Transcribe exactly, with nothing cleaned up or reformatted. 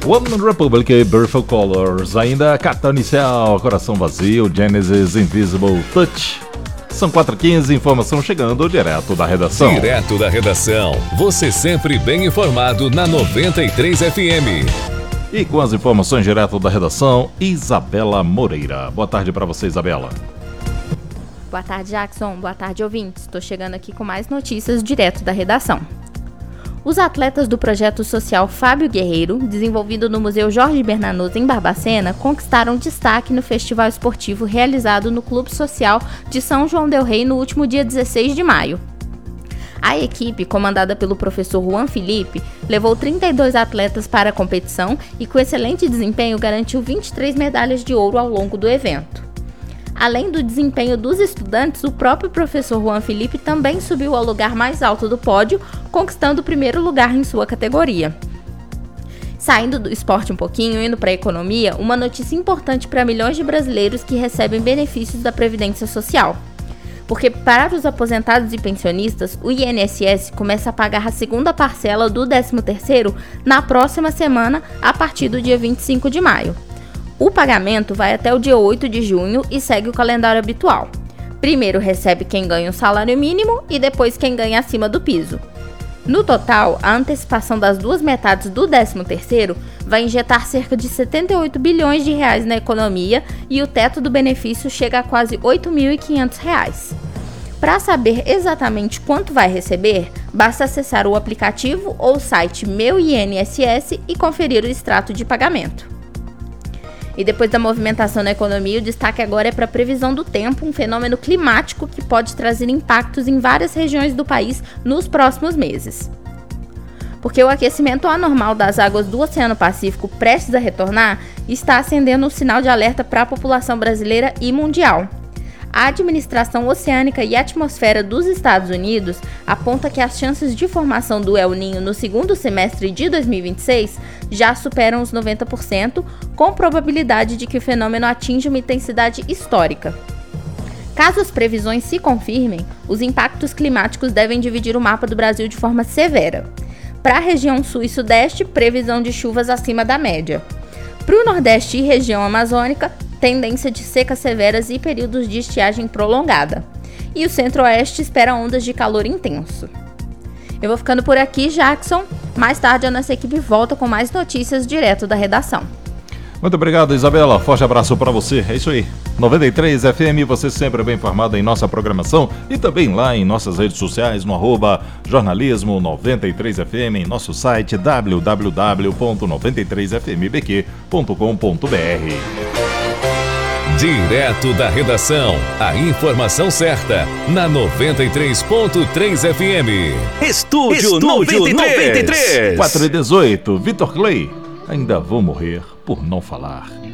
One Republic, Beautiful Colors, ainda Capital Inicial, Coração Vazio, Genesis, Invisible Touch. São quatro e quinze, informação chegando direto da redação. Direto da redação, você sempre bem informado na noventa e três F M. E com as informações direto da redação, Isabela Moreira. Boa tarde para você, Isabela. Boa tarde, Jackson. Boa tarde, ouvintes. Estou chegando aqui com mais notícias direto da redação. Os atletas do projeto social Fábio Guerreiro, desenvolvido no Museu Jorge Bernanos em Barbacena, conquistaram destaque no festival esportivo realizado no Clube Social de São João del Rei no último dia dezesseis de maio. A equipe, comandada pelo professor Juan Felipe, levou trinta e dois atletas para a competição e, com excelente desempenho, garantiu vinte e três medalhas de ouro ao longo do evento. Além do desempenho dos estudantes, o próprio professor Juan Felipe também subiu ao lugar mais alto do pódio, conquistando o primeiro lugar em sua categoria. Saindo do esporte um pouquinho, indo para a economia, uma notícia importante para milhões de brasileiros que recebem benefícios da Previdência Social. Porque para os aposentados e pensionistas, o I N S S começa a pagar a segunda parcela do décimo terceiro na próxima semana, a partir do dia vinte e cinco de maio. O pagamento vai até o dia oito de junho e segue o calendário habitual. Primeiro recebe quem ganha o salário mínimo e depois quem ganha acima do piso. No total, a antecipação das duas metades do décimo terceiro vai injetar cerca de setenta e oito bilhões de reais na economia e o teto do benefício chega a quase oito mil e quinhentos reais. Para saber exatamente quanto vai receber, basta acessar o aplicativo ou o site Meu I N S S e conferir o extrato de pagamento. E depois da movimentação na economia, o destaque agora é para a previsão do tempo, um fenômeno climático que pode trazer impactos em várias regiões do país nos próximos meses. Porque o aquecimento anormal das águas do Oceano Pacífico prestes a retornar está acendendo um sinal de alerta para a população brasileira e mundial. A Administração Oceânica e Atmosfera dos Estados Unidos aponta que as chances de formação do El Niño no segundo semestre de dois mil e vinte e seis já superam os noventa por cento, com probabilidade de que o fenômeno atinja uma intensidade histórica. Caso as previsões se confirmem, os impactos climáticos devem dividir o mapa do Brasil de forma severa. Para a região sul e sudeste, previsão de chuvas acima da média. Para o nordeste e região amazônica, tendência de secas severas e períodos de estiagem prolongada. E o centro-oeste espera ondas de calor intenso. Eu vou ficando por aqui, Jackson. Mais tarde a nossa equipe volta com mais notícias direto da redação. Muito obrigado, Isabela. Forte abraço para você. É isso aí. noventa e três F M, você sempre bem informado em nossa programação e também lá em nossas redes sociais, no arroba jornalismo noventa e três F M, em nosso site w w w ponto noventa e três f m b q ponto com ponto b r. Direto da redação, a informação certa, na noventa e três ponto três F M. Estúdio, Estúdio noventa e três. quatro e dezoito, Vitor Clay. Ainda vou morrer por não falar.